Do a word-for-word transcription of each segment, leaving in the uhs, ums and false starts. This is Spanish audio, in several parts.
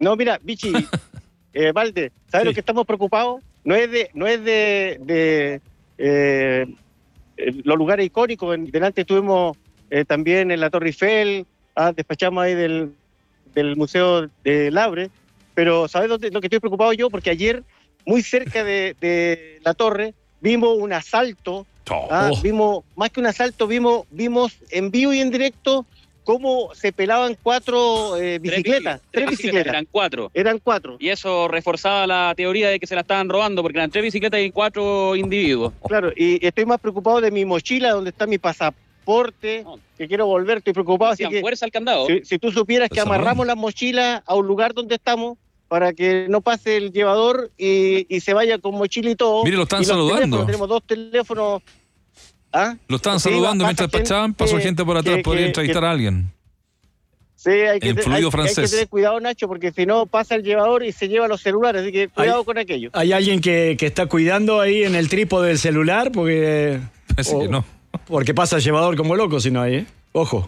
No, mira, Vichy, eh, Valde, ¿sabes sí. lo que estamos preocupados? No es de, no es de, de eh, los lugares icónicos. Delante estuvimos eh, también en la Torre Eiffel, ah, despachamos ahí del, del Museo de Louvre, pero ¿sabes dónde, lo que estoy preocupado yo? Porque ayer, muy cerca de, de la torre, vimos un asalto, oh. ah, vimos, más que un asalto, vimos, vimos en vivo y en directo cómo se pelaban cuatro eh, bicicletas, tres, tres bicicletas. Eran cuatro. Eran cuatro. Y eso reforzaba la teoría de que se la estaban robando, porque eran tres bicicletas y cuatro individuos. Claro, y estoy más preocupado de mi mochila, donde está mi pasaporte, no. que quiero volver, estoy preocupado. Así que, fuerza al candado. Si, si tú supieras que amarramos las mochilas a un lugar donde estamos, para que no pase el llevador y, y se vaya con mochila y todo. Mire, lo están saludando. Tenemos dos teléfonos. ¿Ah? Lo estaban sí, saludando mientras despachaban, pasó gente por atrás, que, podría que, entrevistar que, a alguien. Sí, hay que, en fluido hay, francés. hay que tener cuidado, Nacho, porque si no pasa el llevador y se lleva los celulares, así que cuidado hay, con aquello. ¿Hay alguien que, que está cuidando ahí en el trípode del celular? Porque, Parece o, que no. Porque pasa el llevador como loco si no hay, ¿eh? Ojo.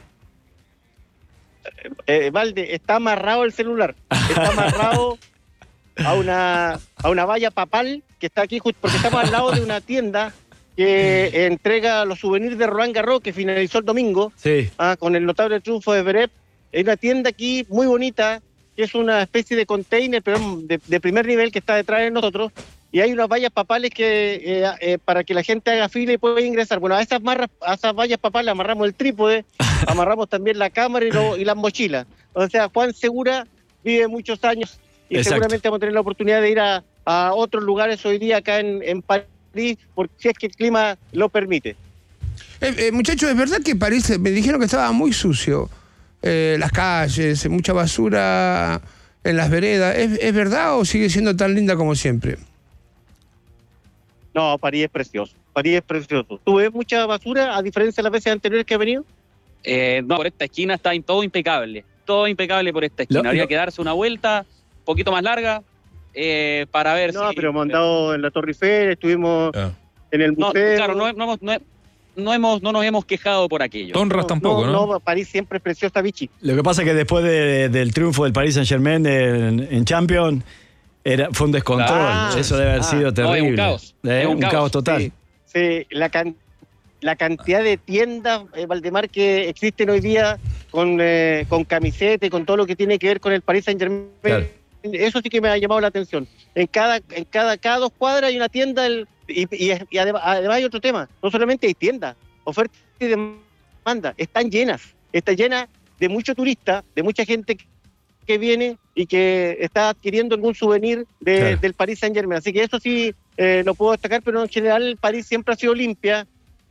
Eh, Valde, está amarrado el celular. Está amarrado a una, a una valla papal que está aquí, justo porque estamos al lado de una tienda que entrega los souvenirs de Roland Garros, que finalizó el domingo, sí. ah, con el notable triunfo de Zverev. Hay una tienda aquí muy bonita, que es una especie de container, pero de, de primer nivel, que está detrás de nosotros, y hay unas vallas papales que eh, eh, para que la gente haga fila y pueda ingresar. Bueno, a esas, marras, a esas vallas papales amarramos el trípode, amarramos también la cámara y, lo, y las mochilas. O sea, Juan Segura vive muchos años y Exacto. seguramente vamos a tener la oportunidad de ir a, a otros lugares hoy día acá en, en París, porque si es que el clima lo permite. Eh, eh, muchachos, es verdad que París, me dijeron que estaba muy sucio, eh, las calles, mucha basura en las veredas. ¿Es, ¿Es verdad o sigue siendo tan linda como siempre? No, París es precioso, París es precioso. ¿Tú ves mucha basura a diferencia de las veces anteriores que ha venido? Eh, no, por esta esquina está todo impecable, todo impecable por esta esquina. Lo, Habría lo... que darse una vuelta un poquito más larga, Eh, para ver no, si... pero hemos andado en la Torre Eiffel, estuvimos ah. en el museo. No, claro, no, no, hemos, no, no, hemos, no nos hemos quejado por aquello. Tonras no, tampoco, ¿no? No, no, París siempre es preciosa, Vichy. Lo que pasa es que después de, del triunfo del Paris Saint-Germain en, en Champions, era, fue un descontrol. Ah, Eso debe haber ah, sido terrible. No, es un caos. ¿Eh? Es un, un caos. caos total. Sí, sí la, can, la cantidad de tiendas, eh, Valdemar, que existen hoy día con, eh, con camisetas y con todo lo que tiene que ver con el Paris Saint-Germain. Claro. Eso sí que me ha llamado la atención. En cada, en cada, cada dos cuadras hay una tienda el, y, y, y además, además hay otro tema. No solamente hay tiendas, oferta y demanda. Están llenas. Están llenas de muchos turistas, de mucha gente que viene y que está adquiriendo algún souvenir de, claro. del Paris Saint-Germain. Así que eso sí eh, lo puedo destacar, pero en general París siempre ha sido limpia.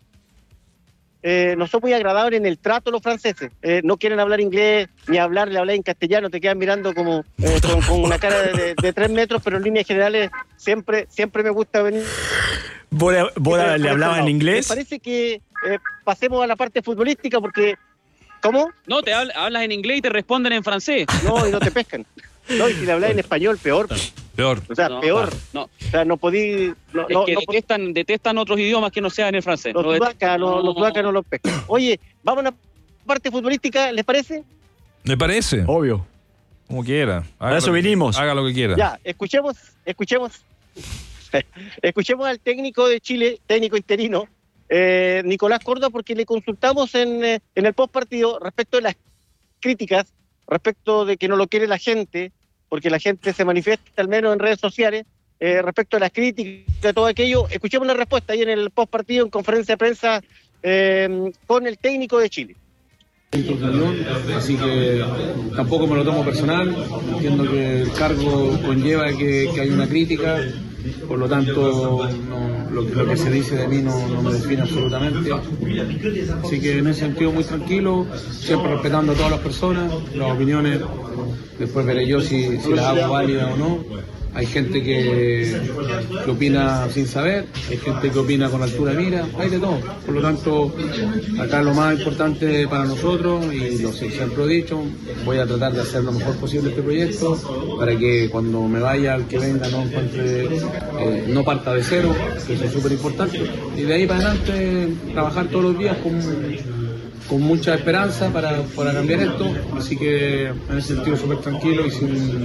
Eh, no son muy agradables en el trato los franceses. Eh, no quieren hablar inglés, ni hablar, le hablar en castellano, te quedan mirando como eh, con, con una cara de, de, de tres metros, pero en líneas generales siempre, siempre me gusta venir. ¿Vos, vos le, le hablabas en inglés? Me parece que eh, pasemos a la parte futbolística porque... ¿Cómo? No, te habl hablas en inglés y te responden en francés. No, y no te pescan. No, y si le hablas en español, peor. Peor. O sea, no, peor. No. O sea, no podí... No, es no, que no detestan, detestan otros idiomas que no sean el francés. Los sudacas no, no, no, no los pescan. Oye, vamos a una parte futbolística, ¿les parece? ¿Me parece? Obvio. Como quiera. Para eso vinimos. Haga lo que quiera. Ya, escuchemos, escuchemos. escuchemos al técnico de Chile, técnico interino, eh, Nicolás Córdoba, porque le consultamos en, eh, en el postpartido respecto de las críticas, respecto de que no lo quiere la gente, porque la gente se manifiesta, al menos en redes sociales, eh, respecto a las críticas, de todo aquello. Escuchemos la respuesta ahí en el postpartido, en conferencia de prensa, eh, con el técnico de Chile. Así que tampoco me lo tomo personal, entiendo que el cargo conlleva que, que hay una crítica, por lo tanto no, lo, lo que se dice de mí no, no me define absolutamente, así que en ese sentido muy tranquilo, siempre respetando a todas las personas, las opiniones, después veré yo si, si las hago válidas o no. Hay gente que, que opina sin saber, hay gente que opina con altura de mira, hay de todo. Por lo tanto, acá lo más importante para nosotros, y lo que siempre he dicho, voy a tratar de hacer lo mejor posible este proyecto, para que cuando me vaya, el que venga no encuentre, eh, no parta de cero, que eso es súper importante. Y de ahí para adelante, trabajar todos los días con, con mucha esperanza para, para cambiar esto, así que en ese sentido súper tranquilo y sin...